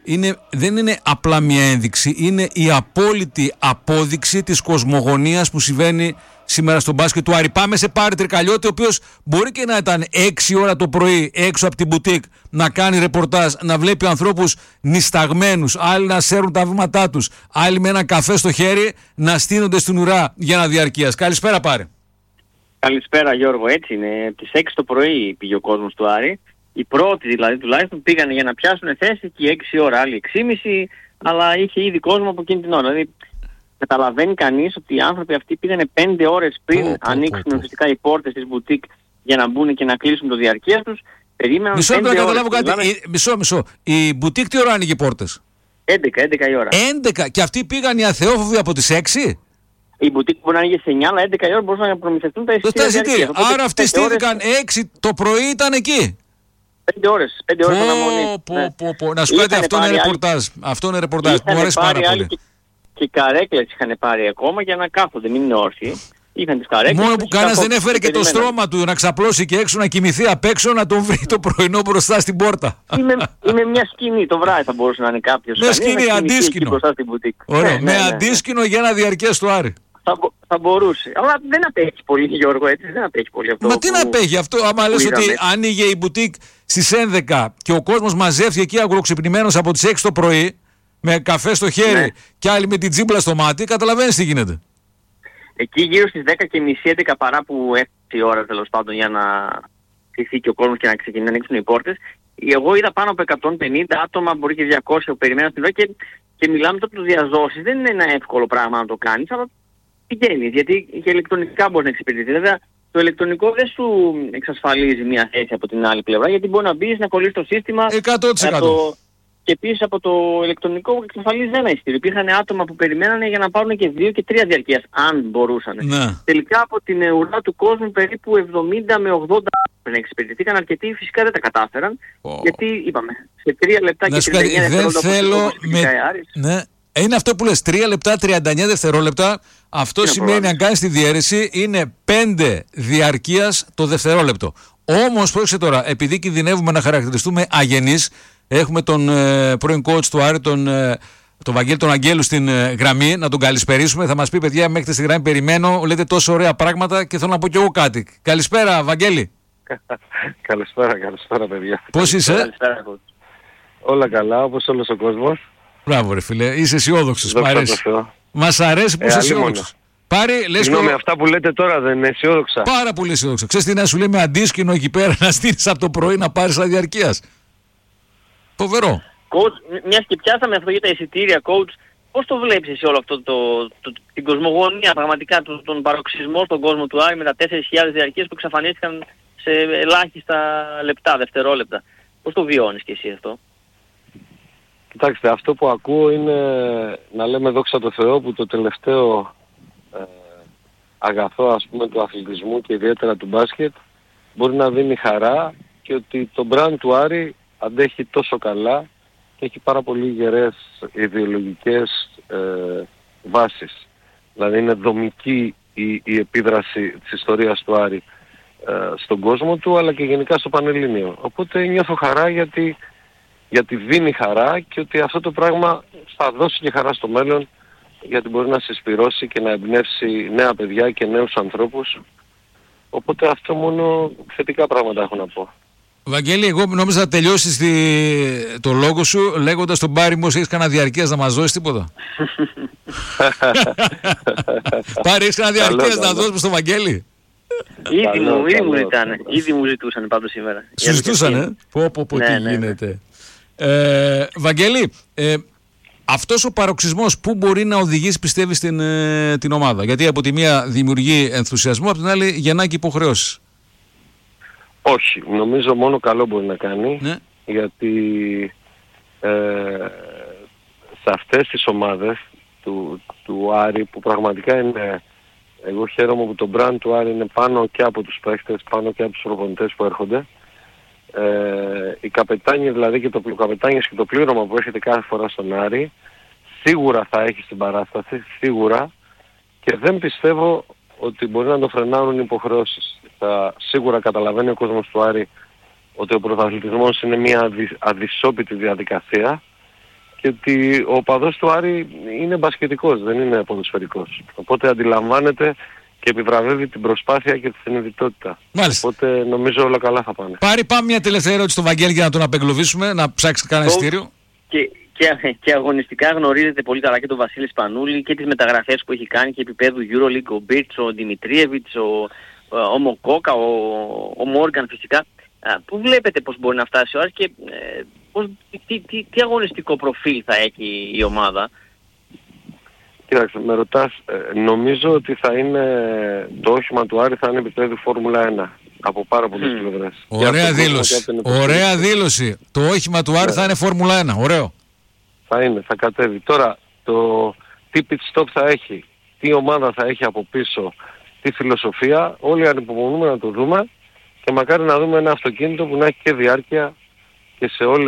Δεν είναι απλά μια ένδειξη, είναι η απόλυτη απόδειξη της κοσμογονίας που συμβαίνει σήμερα στο μπάσκετ του Άρη. Πάμε σε Πάρη Τρικαλιώτη, ο οποίος μπορεί και να ήταν 6 ώρα το πρωί έξω από την μπουτίκ να κάνει ρεπορτάζ, να βλέπει ανθρώπους νησταγμένους, άλλοι να σέρουν τα βήματά τους, άλλοι με ένα καφέ στο χέρι να στείνονται στην ουρά για να διαρκείας. Καλησπέρα Πάρη. Καλησπέρα Γιώργο, έτσι είναι. Τις 6 το πρωί πήγε ο κόσμος του Άρη. Οι πρώτοι δηλαδή τουλάχιστον πήγανε για να πιάσουν θέση και 6 ώρα, άλλοι 6.30, αλλά είχε ήδη κόσμο από εκείνη την ώρα. Δηλαδή καταλαβαίνει κανείς ότι οι άνθρωποι αυτοί πήγανε 5 ώρες πριν ανοίξουν ουσιαστικά οι πόρτες της μπουτίκ για να μπουν και να κλείσουν το διαρκείας τους. Περίμεναν 5 ώρες. Καταλάβω κάτι. Μισό. Η μπουτίκ τι ώρα άνοιγε πόρτες? 11 η ώρα. 11 και αυτοί πήγαν οι αθεόφοβοι από τις 6. Η μπουτίκ μπορεί να ανοίγει σε 9, αλλά 11 η ώρα μπορούσαν να προμηθευτούν τα εισιτήρια. Άρα αυτοί στήθηκαν 6 το πρωί, ήταν εκεί. 5 ώρες αναμονή. Να σου πω, αυτό είναι ρεπορτάζ. Μου αρέσει πάρα πολύ. Και καρέκλες είχαν πάρει ακόμα για να κάθονται, μην είναι όρθιοι. Είχαν τις καρέκλες. Μόνο που κανένας δεν έφερε και το στρώμα του να ξαπλώσει και έξω, να κοιμηθεί απ' έξω, να τον βρει το πρωινό μπροστά στην πόρτα. Είναι μια σκηνή, το βράδυ θα μπορούσε να είναι κάποιος. Μια σκηνή, αντίσκηνο. Με αντίσκηνο για ένα διαρκές του Άρη. Θα μπορούσε. Αλλά δεν απέχει πολύ, Γιώργο, έτσι. Δεν απέχει πολύ αυτό. Μα τι να απέχει αυτό, άμα λες ότι άνοιγε η μπουτίκ στις 11 και ο κόσμος μαζεύτηκε εκεί αγροξυπνημένος από τις 6 το πρωί, με καφέ στο χέρι και άλλοι με την τσίμπλα στο μάτι, καταλαβαίνεις τι γίνεται. Εκεί γύρω στις 10:30-11 παρά που έφτασε η ώρα τέλος πάντων για να στηθεί και ο κόσμος και να ξεκινήσει να ανοίξουν οι πόρτες, εγώ είδα πάνω από 150 άτομα, μπορεί και 200 που περιμέναν στην ώρα και μιλάμε τώρα του διαζώσεις. Δεν είναι ένα εύκολο πράγμα να το κάνεις, αλλά πηγαίνεις, γιατί και ηλεκτρονικά μπορείς να εξυπηρετήσεις. Βέβαια, το ηλεκτρονικό δεν σου εξασφαλίζει μια θέση από την άλλη πλευρά, γιατί μπορεί να μπεις, να κολλήσεις το σύστημα 100%. και επίσης από το ηλεκτρονικό εξασφαλίζει ένα εισιτήριο. Υπήρχαν άτομα που περιμένανε για να πάρουν και 2 και 3 διαρκείας, αν μπορούσαν. Ναι. Τελικά από την ουρά του κόσμου περίπου 70 με 80 να εξυπηρετηθήκαν, αρκετοί φυσικά δεν τα κατάφεραν, γιατί είπαμε, σε 3 λεπτά και 39 δευτερόλεπτα. Είναι αυτό που λες, 3 λεπτά 39 δευτερόλεπτα. Αυτό σημαίνει, αν κάνεις τη διαίρεση, είναι 5 διαρκείας το δευτερόλεπτο. Όμως, πρόσεξε τώρα, επειδή κινδυνεύουμε να χαρακτηριστούμε αγενείς, έχουμε τον πρώην coach του Άρη, τον Βαγγέλη τον Αγγέλου στην γραμμή, να τον καλησπερίσουμε. Θα μας πει, παιδιά, μέχρι τη στη γραμμή περιμένω, λέτε τόσο ωραία πράγματα και θέλω να πω κι εγώ κάτι. Καλησπέρα, Βαγγέλη. Καλησπέρα, παιδιά. Πώς είσαι? Όλα καλά, όπως όλος ο κόσμος. Μπράβο, ρε φίλε, είσαι αισιόδοξος. Μας αρέσει που είσαι αισιόδοξος. Συγγνώμη, αυτά που λέτε τώρα δεν είναι αισιόδοξα? Πάρα πολύ αισιόδοξα. Ξέρεις τι να σου λέει με αντίσκηνο εκεί πέρα να στείλεις από το πρωί να πάρεις τα διαρκείας? Φοβερό. Coach, μιας και πιάσαμε αυτό για τα εισιτήρια, coach, πώς το βλέπεις εσύ όλο αυτό την κοσμογονία, πραγματικά τον παροξισμό στον κόσμο του Άρη με τα 4.000 διαρκείες που εξαφανίστηκαν σε ελάχιστα λεπτά, δευτερόλεπτα? Πώς το βιώνεις και εσύ αυτό? Κοιτάξτε, αυτό που ακούω είναι να λέμε δόξα τω Θεώ που το τελευταίο αγαθό, ας πούμε, του αθλητισμού και ιδιαίτερα του μπάσκετ μπορεί να δίνει χαρά και ότι το brand του Άρη αντέχει τόσο καλά και έχει πάρα πολύ γερές ιδεολογικές βάσεις. Δηλαδή είναι δομική η επίδραση της ιστορίας του Άρη στον κόσμο του, αλλά και γενικά στο Πανελλήνιο. Οπότε νιώθω χαρά γιατί δίνει χαρά και ότι αυτό το πράγμα θα δώσει και χαρά στο μέλλον, γιατί μπορεί να συσπυρώσει και να εμπνεύσει νέα παιδιά και νέους ανθρώπους. Οπότε αυτό μόνο θετικά πράγματα έχω να πω. Βαγγέλη, εγώ νόμιζα να τελειώσεις το λόγο σου λέγοντας τον Πάρη μου, έχεις κανένα διαρκείας να μας δώσεις τίποτα? Πάρη, έχεις κανένα διαρκείας να δώσουμε στον Βαγγέλη? Ήδη μου ζητούσαν πάντως σήμερα. Σου ζητούσανε? Πω, τι γίνεται. Βαγγέλη, αυτός ο παροξισμός πού μπορεί να οδηγήσει, πιστεύεις, την ομάδα? Γιατί από τη μία δημιουργεί ενθουσιασμό, από την άλλη γεννάει και υποχρεώσεις. Όχι, νομίζω μόνο καλό μπορεί να κάνει, γιατί σε αυτές τις ομάδες του Άρη που πραγματικά είναι, εγώ χαίρομαι που το brand του Άρη είναι πάνω και από τους παίχτες, πάνω και από τους προπονητές που έρχονται. Οι καπετάνοι δηλαδή και το καπετάνιες και το πλήρωμα που έχετε κάθε φορά στον Άρη σίγουρα θα έχει στην παράσταση, σίγουρα, και δεν πιστεύω ότι μπορεί να το φρενάρουν οι υποχρεώσεις. Σίγουρα καταλαβαίνει ο κόσμος του Άρη ότι ο πρωταθλητισμός είναι μια αδυσόπιτη διαδικασία και ότι ο οπαδός του Άρη είναι μπασκετικός, δεν είναι ποδοσφαιρικός. Οπότε αντιλαμβάνεται και επιβραβεύει την προσπάθεια και τη συνειδητότητα. Μάλιστα. Οπότε νομίζω όλα καλά θα πάνε. Πάρη, πάμε μια τελευταία ερώτηση στο Βαγγέλη για να τον απεγκλωβίσουμε, να ψάξει κανένα εισιτήριο. Και αγωνιστικά γνωρίζετε πολύ καλά και τον Βασίλη Σπανούλη και τις μεταγραφές που έχει κάνει και επίπεδου EuroLeague, ο Μπίρτς, ο Δημητρίεβιτς, ο Μοκόκα, ο Μόργαν φυσικά. Πού βλέπετε πώς μπορεί να φτάσει ο Άρης και τι αγωνιστικό προφίλ θα έχει η ομάδα? Κοίταξε, με ρωτάς, νομίζω ότι θα είναι, το όχημα του Άρη θα είναι επίπεδου Φόρμουλα 1 από πάρα πολλές πλευρές. Ωραία δήλωση. Ωραία δήλωση. Το όχημα του Άρη θα είναι Φόρμουλα 1. Ωραίο. Θα κατέβει. Τώρα, το τι pit stop θα έχει, τι ομάδα θα έχει από πίσω, τι φιλοσοφία, όλοι ανυπομονούμε να το δούμε και μακάρι να δούμε ένα αυτοκίνητο που να έχει και διάρκεια και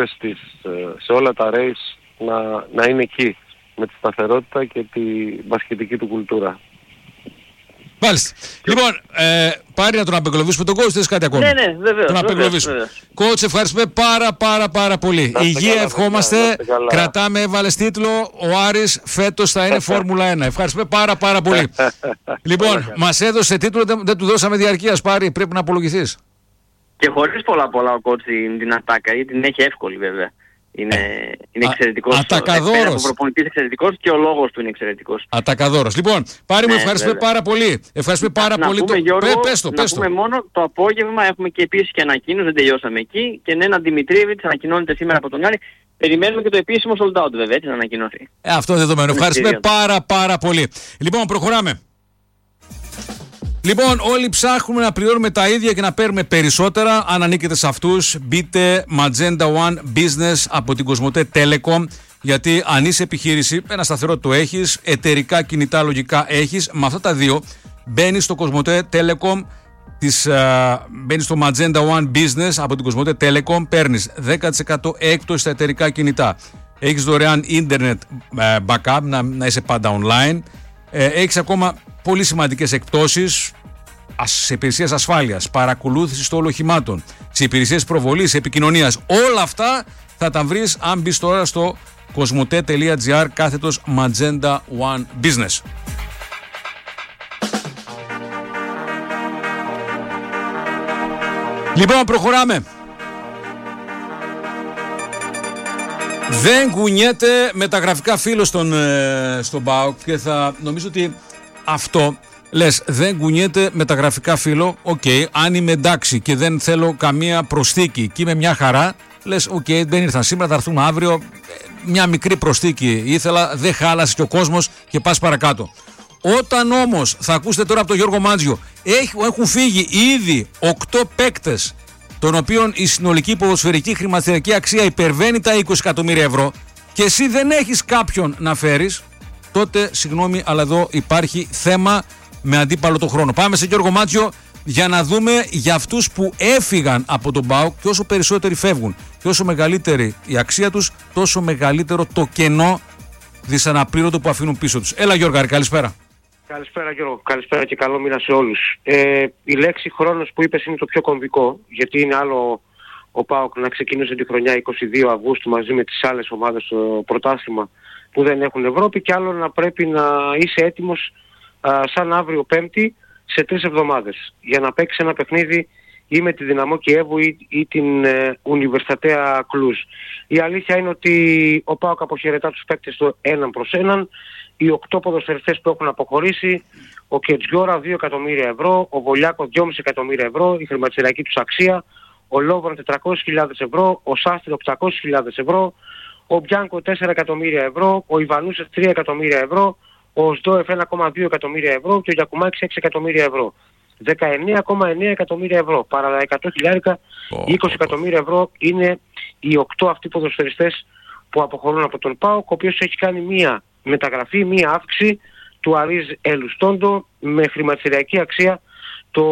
σε όλα τα race να είναι εκεί με τη σταθερότητα και τη μπασκετική του κουλτούρα. Μάλιστα. Λοιπόν, Πάρη, να τον απεγκλωβίσουμε τον coach, θες κάτι ακόμα? Ναι, βεβαίως. Τον απεγκλωβίσουμε. Coach, ευχαριστούμε πάρα πολύ. Υγεία ευχόμαστε. Κρατάμε, έβαλες τίτλο. Ο Άρης φέτος θα είναι Φόρμουλα 1. Ευχαριστούμε πάρα πολύ. Λοιπόν, μας έδωσε τίτλο, δεν του δώσαμε διαρκείας, Πάρη. Πρέπει να απολογηθείς. Και χωρίς πολλά ο coach την ατάκα, γιατί την έχει εύκολη βέβαια. Είναι εξαιρετικός. Ατακαδόρος. Ο προπονητής εξαιρετικός και ο λόγος του είναι εξαιρετικός. Ατακαδόρος. Λοιπόν, Πάρη μου, ευχαριστούμε πάρα πολύ. Ευχαριστούμε πάρα πολύ. Να πούμε, Γιώργο, να πούμε μόνο το απόγευμα έχουμε και επίσης και ανακοίνωση, δεν τελειώσαμε εκεί. Και έναν Δημητρίεβιτς ανακοινώνεται σήμερα από τον Άρη. Περιμένουμε και το επίσημο sold out βέβαια, έτσι να ανακοινωθεί. Αυτό δεδομένο. Ευχαριστούμε πάρα πολύ. Λοιπόν, προχωράμε. Λοιπόν, όλοι ψάχνουμε να πληρώνουμε τα ίδια και να παίρνουμε περισσότερα. Αν ανήκετε σε αυτούς, μπείτε Magenta One Business από την Κοσμοτέ Telecom. Γιατί αν είσαι επιχείρηση, ένα σταθερό το έχεις, εταιρικά κινητά λογικά έχεις. Με αυτά τα δύο μπαίνεις στο Κοσμοτέ Telecom, μπαίνεις στο Magenta One Business από την Κοσμοτέ Telecom, παίρνεις 10% έκπτωση στα εταιρικά κινητά. Έχεις δωρεάν ίντερνετ backup, να είσαι πάντα online. Έχεις ακόμα πολύ σημαντικές εκπτώσεις σε υπηρεσίες ασφάλειας, παρακολούθηση των οχημάτων, σε υπηρεσίες προβολής, επικοινωνίας. Όλα αυτά θα τα βρεις αν μπεις τώρα στο cosmote.gr/Magenta One Business. Λοιπόν, προχωράμε. Δεν κουνιέται μεταγραφικά φίλο στον ΠΑΟΚ και θα νομίζω ότι αυτό λες, δεν κουνιέται μεταγραφικά φίλο. Οκ, αν είμαι εντάξει και δεν θέλω καμία προσθήκη και είμαι μια χαρά, λες, οκ, δεν ήρθαν σήμερα, θα έρθουν αύριο. Μια μικρή προσθήκη ήθελα, δεν χάλασε και ο κόσμος και πας παρακάτω. Όταν όμως θα ακούσετε τώρα από τον Γιώργο Μάντζιο, έχουν φύγει ήδη 8 παίκτες, των οποίων η συνολική ποδοσφαιρική χρηματιστηριακή αξία υπερβαίνει τα 20 εκατομμύρια ευρώ, και εσύ δεν έχεις κάποιον να φέρεις, τότε συγγνώμη, αλλά εδώ υπάρχει θέμα με αντίπαλο το χρόνο. Πάμε σε Γιώργο Μάτσιο για να δούμε για αυτούς που έφυγαν από τον ΠΑΟΚ, και όσο περισσότεροι φεύγουν και όσο μεγαλύτερη η αξία τους, τόσο μεγαλύτερο το κενό δυσαναπλήρωτο που αφήνουν πίσω τους. Έλα Γιώργαρη, καλησπέρα. Καλησπέρα Γιώργο, καλησπέρα και καλό μήνα σε όλους. Η λέξη χρόνος που είπες είναι το πιο κομβικό, γιατί είναι άλλο ο ΠΑΟΚ να ξεκινήσει τη χρονιά 22 Αυγούστου μαζί με τις άλλες ομάδες στο πρωτάθλημα που δεν έχουν Ευρώπη, και άλλο να πρέπει να είσαι έτοιμος σαν αύριο Πέμπτη σε 3 εβδομάδες για να παίξεις ένα παιχνίδι ή με τη Δυναμό Κιέβου ή την Ουνιβερσιτατέα Κλουζ. Η αλήθεια είναι ότι ο ΠΑΟΚ αποχαιρετά τους παίκτες του 1-1. Οι 8 ποδοσφαιριστές που έχουν αποχωρήσει, ο Κετζιόρα 2 εκατομμύρια ευρώ, ο Βολιάκο 2,5 εκατομμύρια ευρώ, η χρηματιστηριακή τους αξία, ο Λόβρον 400.000 ευρώ, ο Σάστρι 800.000 ευρώ, ο Μπιάνκο 4 εκατομμύρια ευρώ, ο Ιβανούσες 3 εκατομμύρια ευρώ, ο Σντόεφ 1,2 εκατομμύρια ευρώ και ο Γιακουμάκης 6 εκατομμύρια ευρώ. 19,9 εκατομμύρια ευρώ, παρά τα 100.000, 20 εκατομμύρια ευρώ είναι οι 8 αυτοί ποδοσφαιριστές που αποχωρούν από τον ΠΑΟΚ, ο οποίος έχει κάνει μία μεταγραφή, μία αύξηση του Αρίζ Ελουστόντο με χρηματιστηριακή αξία το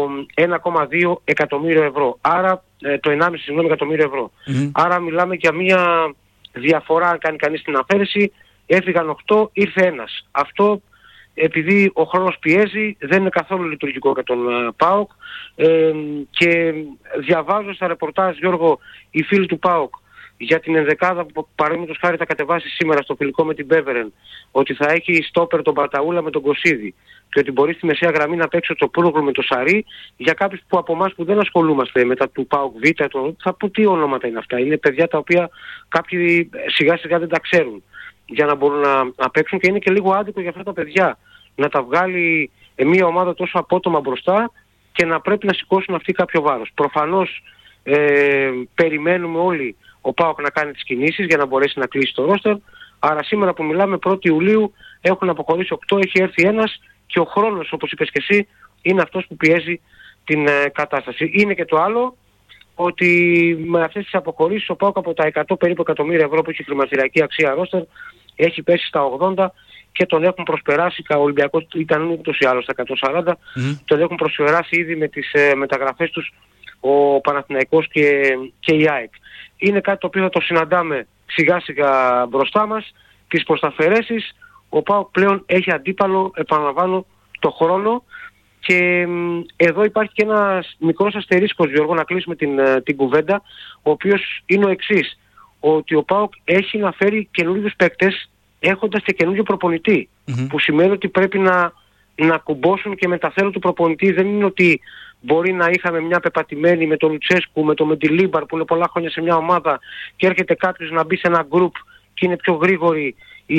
1,2 εκατομμύριο ευρώ. Άρα το 1,5 εκατομμύριο ευρώ. Άρα μιλάμε για μία διαφορά, αν κάνει κανείς την αφαίρεση, έφυγαν 8, ήρθε ένας. Αυτό επειδή ο χρόνος πιέζει, δεν είναι καθόλου λειτουργικό για τον ΠΑΟΚ, και διαβάζω στα ρεπορτάζ, Γιώργο, οι φίλοι του ΠΑΟΚ για την ενδεκάδα που παραδείγματος χάρη θα κατεβάσει σήμερα στο φιλικό με την Μπέβερεν, ότι θα έχει στόπερ τον Παταούλα με τον Κωσίδη και ότι μπορεί στη μεσαία γραμμή να παίξει το Προύγλου με το Σαρί, για κάποιους που από εμάς που δεν ασχολούμαστε μετά του ΠΑΟΚ Β, θα πω τι ονόματα είναι αυτά. Είναι παιδιά τα οποία κάποιοι σιγά σιγά δεν τα ξέρουν για να μπορούν να παίξουν, και είναι και λίγο άδικο για αυτά τα παιδιά να τα βγάλει μια ομάδα τόσο απότομα μπροστά και να πρέπει να σηκώσουν αυτοί κάποιο βάρος. Προφανώς περιμένουμε όλοι ο ΠΑΟΚ να κάνει τις κινήσεις για να μπορέσει να κλείσει το ρόστερ. Άρα σήμερα που μιλάμε 1η Ιουλίου έχουν αποχωρήσει 8, έχει έρθει ένας, και ο χρόνος, όπως είπες και εσύ, είναι αυτός που πιέζει την κατάσταση. Είναι και το άλλο, ότι με αυτές τις αποχωρήσεις ο ΠΑΟΚ από τα 100 περίπου εκατομμύρια ευρώ που έχει χρηματιστηριακή αξία ρόστερ έχει πέσει στα 80 και τον έχουν προσπεράσει. Ο Ολυμπιακός ήταν ούτως ή άλλως στα 140, τον έχουν προσπεράσει ήδη με τις μεταγραφές τους ο Παναθηναϊκός και η ΑΕΚ. Είναι κάτι το οποίο θα το συναντάμε σιγά σιγά μπροστά μας, τις προσταφαιρέσεις. Ο ΠΑΟΚ πλέον έχει αντίπαλο, επαναλαμβάνω, το χρόνο, και εδώ υπάρχει και ένας μικρός αστερίσκος, Γιώργο, να κλείσουμε την κουβέντα, ο οποίος είναι ο εξής, ότι ο ΠΑΟΚ έχει να φέρει καινούριους παίκτες έχοντας και καινούριο προπονητή, που σημαίνει ότι πρέπει να κουμπώσουν και με τα θέλω του προπονητή. Δεν είναι ότι μπορεί να είχαμε μια πεπατημένη με τον Λουτσέσκου, με τον Μεντιλίμπαρ που είναι πολλά χρόνια σε μια ομάδα και έρχεται κάποιος να μπει σε ένα γκρουπ και είναι πιο γρήγορη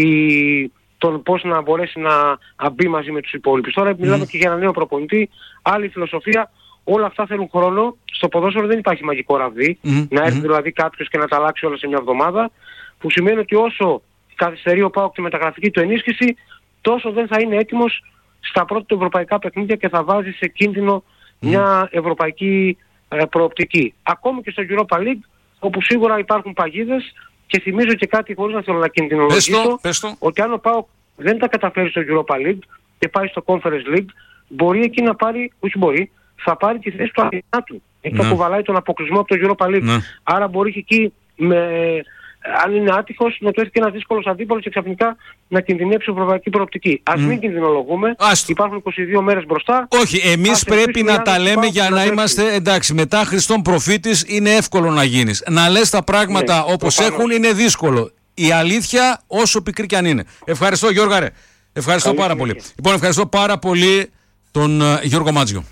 τον πώς να μπορέσει να μπει μαζί με τους υπόλοιπους. Τώρα μιλάμε και για ένα νέο προπονητή, άλλη φιλοσοφία, όλα αυτά θέλουν χρόνο. Στο ποδόσφαιρο δεν υπάρχει μαγικό ραβδί, να έρθει δηλαδή κάποιος και να τα αλλάξει όλα σε μια εβδομάδα, που σημαίνει ότι όσο καθυστερεί ο ΠΑΟΚ τη μεταγραφική του ενίσχυση, τόσο δεν θα είναι έτοιμος στα πρώτα του ευρωπαϊκά παιχνίδια και θα βάζει σε κίνδυνο μια ευρωπαϊκή προοπτική. Ακόμη και στο Europa League, όπου σίγουρα υπάρχουν παγίδες, και θυμίζω και κάτι χωρίς να θέλω να κινδυνολογήσω, ότι αν ο ΠΑΟΚ δεν τα καταφέρει στο Europa League και πάει στο Conference League, μπορεί εκεί να πάρει, όχι μπορεί, θα πάρει τη θέση του Αθηνάτου. Εκεί θα κουβαλάει τον αποκλεισμό από το Europa League. Άρα μπορεί και εκεί, αν είναι άτυχος, να του έρθει και ένας δύσκολος αντίπαλος και ξαφνικά να κινδυνεύσει η ευρωπαϊκή προοπτική. Ας μην κινδυνολογούμε. Υπάρχουν 22 μέρες μπροστά. Όχι, εμείς πρέπει να τα λέμε για να είμαστε εντάξει. Μετά Χριστόν προφήτης είναι εύκολο να γίνεις. Να λες τα πράγματα όπως έχουν είναι δύσκολο. Η αλήθεια, όσο πικρή κι αν είναι. Ευχαριστώ, Γιώργα. Ευχαριστώ πάρα πολύ. Λοιπόν, ευχαριστώ πάρα πολύ τον Γιώργο Μάτζιο.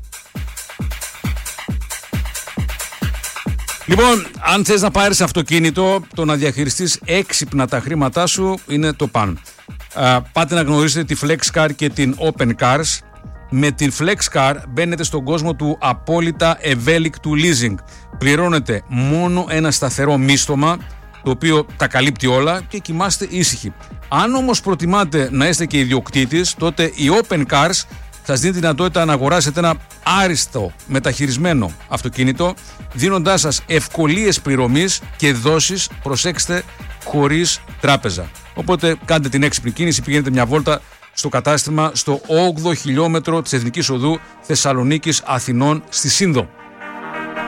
Λοιπόν, αν θες να πάρεις αυτοκίνητο, το να διαχειριστείς έξυπνα τα χρήματά σου είναι το παν. Πάτε να γνωρίσετε τη FlexCar και την Open Cars. Με την FlexCar μπαίνετε στον κόσμο του απόλυτα ευέλικτου leasing. Πληρώνετε μόνο ένα σταθερό μίσθωμα, το οποίο τα καλύπτει όλα και κοιμάστε ήσυχοι. Αν όμως προτιμάτε να είστε και ιδιοκτήτης, τότε η Open Cars σας δίνει τη δυνατότητα να αγοράσετε ένα άριστο μεταχειρισμένο αυτοκίνητο, δίνοντάς σας ευκολίες πληρωμής και δόσεις, προσέξτε, χωρίς τράπεζα. Οπότε κάντε την έξυπνη κίνηση, πηγαίνετε μια βόλτα στο κατάστημα στο 8ο χιλιόμετρο της Εθνικής Οδού Θεσσαλονίκης Αθηνών στη Σύνδο.